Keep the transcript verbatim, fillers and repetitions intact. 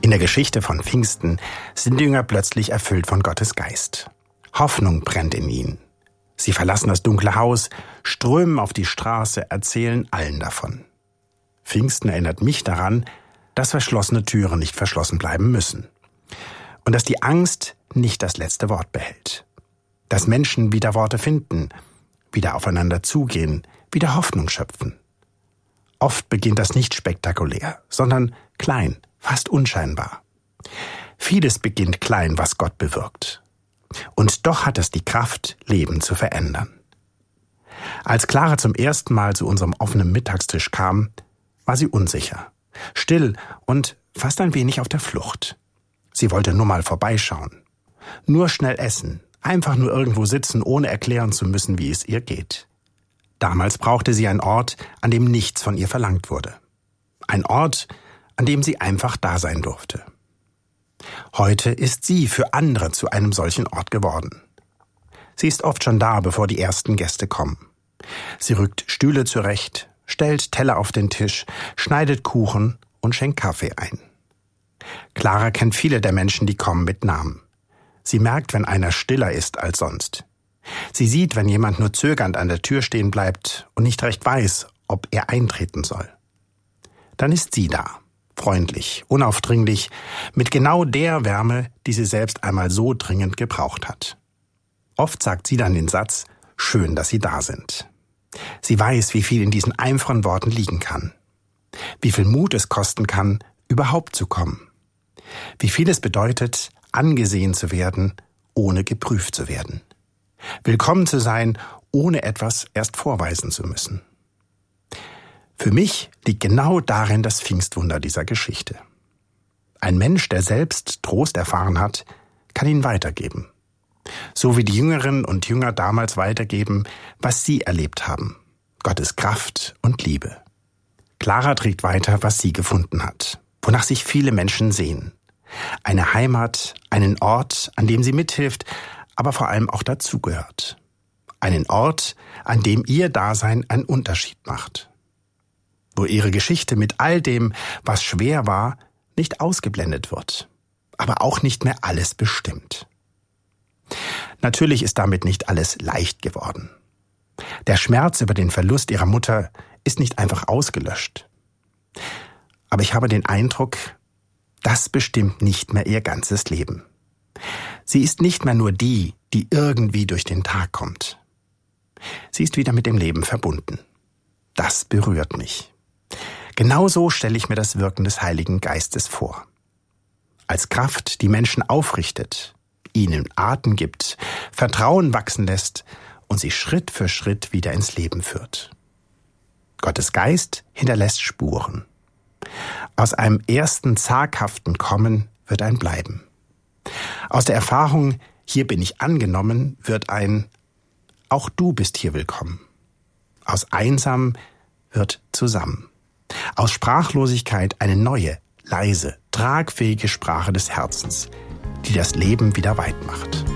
In der Geschichte von Pfingsten sind die Jünger plötzlich erfüllt von Gottes Geist. Hoffnung brennt in ihnen. Sie verlassen das dunkle Haus, strömen auf die Straße, erzählen allen davon. Pfingsten erinnert mich daran, dass verschlossene Türen nicht verschlossen bleiben müssen. Und dass die Angst nicht das letzte Wort behält. Dass Menschen wieder Worte finden, wieder aufeinander zugehen, wieder Hoffnung schöpfen. Oft beginnt das nicht spektakulär, sondern klein, fast unscheinbar. Vieles beginnt klein, was Gott bewirkt. Und doch hat es die Kraft, Leben zu verändern. Als Clara zum ersten Mal zu unserem offenen Mittagstisch kam, war sie unsicher, still und fast ein wenig auf der Flucht. Sie wollte nur mal vorbeischauen. Nur schnell essen, einfach nur irgendwo sitzen, ohne erklären zu müssen, wie es ihr geht. Damals brauchte sie einen Ort, an dem nichts von ihr verlangt wurde. Ein Ort, an dem sie einfach da sein durfte. Heute ist sie für andere zu einem solchen Ort geworden. Sie ist oft schon da, bevor die ersten Gäste kommen. Sie rückt Stühle zurecht, stellt Teller auf den Tisch, schneidet Kuchen und schenkt Kaffee ein. Clara kennt viele der Menschen, die kommen, mit Namen. Sie merkt, wenn einer stiller ist als sonst. Sie sieht, wenn jemand nur zögernd an der Tür stehen bleibt und nicht recht weiß, ob er eintreten soll. Dann ist sie da, freundlich, unaufdringlich, mit genau der Wärme, die sie selbst einmal so dringend gebraucht hat. Oft sagt sie dann den Satz, schön, dass Sie da sind. Sie weiß, wie viel in diesen einfachen Worten liegen kann. Wie viel Mut es kosten kann, überhaupt zu kommen. Wie viel es bedeutet, angesehen zu werden, ohne geprüft zu werden. Willkommen zu sein, ohne etwas erst vorweisen zu müssen. Für mich liegt genau darin das Pfingstwunder dieser Geschichte. Ein Mensch, der selbst Trost erfahren hat, kann ihn weitergeben. So wie die Jüngerinnen und Jünger damals weitergeben, was sie erlebt haben. Gottes Kraft und Liebe. Clara trägt weiter, was sie gefunden hat, wonach sich viele Menschen sehen. Eine Heimat, einen Ort, an dem sie mithilft, aber vor allem auch dazugehört. Einen Ort, an dem ihr Dasein einen Unterschied macht. Wo ihre Geschichte mit all dem, was schwer war, nicht ausgeblendet wird, aber auch nicht mehr alles bestimmt. Natürlich ist damit nicht alles leicht geworden. Der Schmerz über den Verlust ihrer Mutter ist nicht einfach ausgelöscht. Aber ich habe den Eindruck, das bestimmt nicht mehr ihr ganzes Leben. Sie ist nicht mehr nur die, die irgendwie durch den Tag kommt. Sie ist wieder mit dem Leben verbunden. Das berührt mich. Genauso stelle ich mir das Wirken des Heiligen Geistes vor. Als Kraft, die Menschen aufrichtet, ihnen Atem gibt, Vertrauen wachsen lässt und sie Schritt für Schritt wieder ins Leben führt. Gottes Geist hinterlässt Spuren. Aus einem ersten zaghaften Kommen wird ein Bleiben. Aus der Erfahrung, hier bin ich angenommen, wird ein auch du bist hier willkommen. Aus einsam wird zusammen. Aus Sprachlosigkeit eine neue, leise, tragfähige Sprache des Herzens, die das Leben wieder weit macht.